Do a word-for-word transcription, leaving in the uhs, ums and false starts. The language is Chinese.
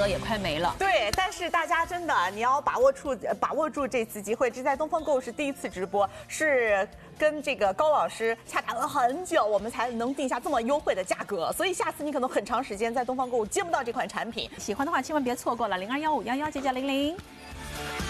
额也快没了。 对，但是大家真的你要把握住把握住这次机会，这在东方购是第一次直播，是跟这个高老师洽谈了很久，我们才能定下这么优惠的价格，所以下次你可能很长时间在东方购接不到这款产品。 喜欢的话千万别错过了，零二幺五幺幺九九零零。